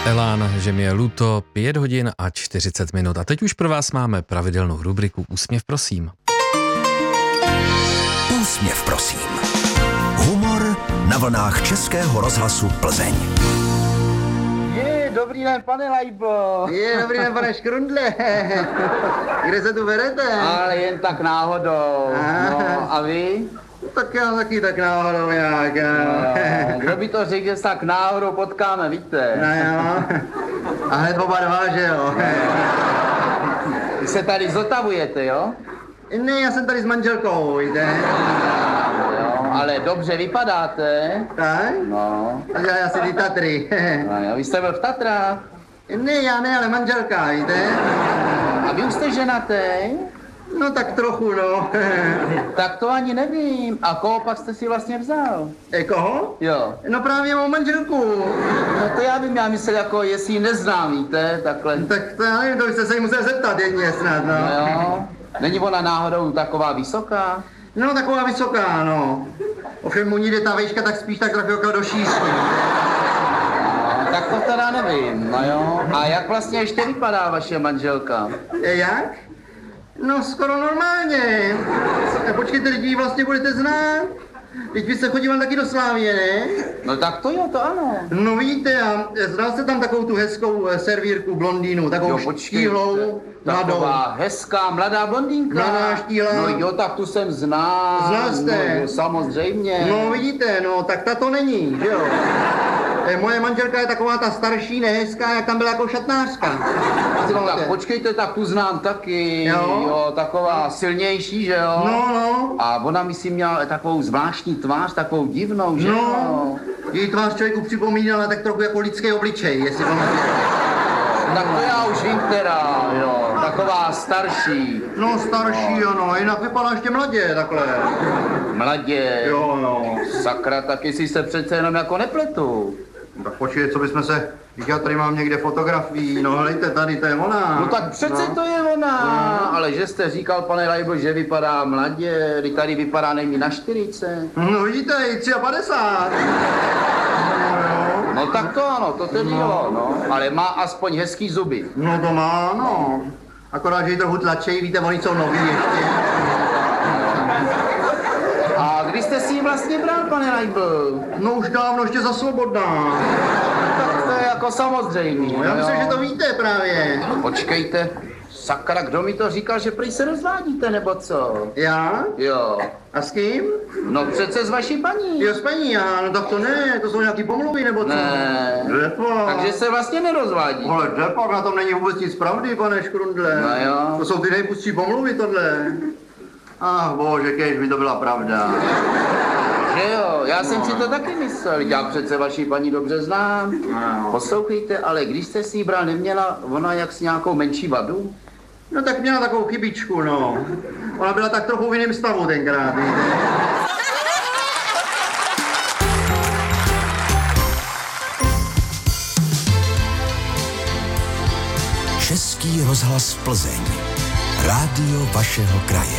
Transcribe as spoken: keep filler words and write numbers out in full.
Elán, že mi je luto, pět hodin a čtyřicet minut. A teď už pro vás máme pravidelnou rubriku Úsměv prosím. Úsměv prosím. Humor na vlnách Českého rozhlasu Plzeň. Je, dobrý den, pane Lajbo. Je, dobrý den, pane Škrundle. Kde se tu vedete? Ale jen tak náhodou. No, a vy? Tak já taky tak náhodou nějak. No, kdo by to řekl, že se tak náhodou potkáme, víte? No jo. A hned oba dva, že jo? Vy se tady zotavujete, jo? Ne, já jsem tady s manželkou, víte? Jo, ale dobře vypadáte. Tak? No. A dělají asi ty Tatry. No jo, vy jste byl v Tatrách. Ne, já ne, ale manželka, víte? A vy už jste ženatý? No tak trochu, no. Tak to ani nevím. A koho pak jste si vlastně vzal? E, koho? Jo. No právě mou manželku. No to já bych měl myslet, jako jestli ji neznám, víte, takhle. Tak to já nevím, to byste se jí musel zeptat jedně snad, no. No jo. Není ona náhodou taková vysoká? No taková vysoká, no. Ovšem mu jde ta výška tak spíš tak trochu jako do šířky. No, tak to teda nevím, no jo. A jak vlastně ještě vypadá vaše manželka? E, jak? No skoro normálně. E, počkejte, teď ji vlastně budete znát. Teď vy jste chodíval taky do Slávie, ne? No tak to jo, to ano. No víte, a znal jste tam takovou tu hezkou servírku blondýnu, takovou štíhlou, mladou. Taková hezká mladá blondýnka. Mladá štíhlá. No jo, tak tu jsem znal. Znal jste? No jo, samozřejmě. No vidíte, no tak ta to není, že jo? E, moje manželka je taková ta starší, nehezká, jak tam byla jako šatnářka. No, tak počkejte, tak tu znám taky. Jo? Jo, taková silnější, že jo? No, no. A ona myslím měla takovou zvláštní tvář, takovou divnou, že No, jo? její tvář člověku připomínala tak trochu jako lidský obličej, jestli to máte. Tak to já už vím teda, jo, taková starší. No starší, ano, jinak vypadá ještě mladě, takhle. Mladě. Jo, no. Sakra, tak jestli se přece jenom jako nepletu. Tak počkej, co bychom se, já tady mám někde fotografii, no hejte, tady, to je ona. No tak přece no. to je ona, no. Ale že jste říkal, pane Lajbo, že vypadá mladě, kdy tady vypadá nejmí na čtyřicet. No vidíte, i padesát tři. No, No tak to ano, to tedy no. jo, no, ale má aspoň hezký zuby. no to má, no. Akorát, že ji trochu tlačej, víte, oni jsou noví ještě. A kdy jste si ji vlastně bral, pane Lajbo? No už dávno, ještě za svobodná. Tak to je jako samozřejmý. No, já myslím, jo. že to víte právě. Počkejte, sakra, kdo mi to říkal, že prý se rozvádíte, nebo co? Já? Jo. A s kým? No přece s vaší paní. Jo, s paní, já, no tak to ne, to jsou nějaký pomluvy, nebo co? Ne. Depak. Takže se vlastně nerozvádí. Ale depak, na tom není vůbec nic pravdy, pane Škrundle. No jo. To jsou ty nejpustší pomluvy, tohle. Ach bože, kež by to byla pravda. Že jo, já jsem si to taky myslel, já přece vaší paní dobře znám. No. Poslouchejte, ale když jste si ji bral, neměla ona jak s nějakou menší vadu? No tak měla takovou chybičku, no. Ona byla tak trochu v jiném stavu tenkrát, víte. Český rozhlas Plzeň. Rádio vašeho kraje.